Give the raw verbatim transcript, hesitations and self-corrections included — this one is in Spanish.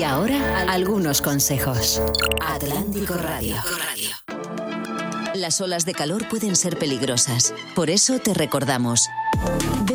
ahora, algunos consejos. Atlántico Radio. Las olas de calor pueden ser peligrosas. Por eso te recordamos.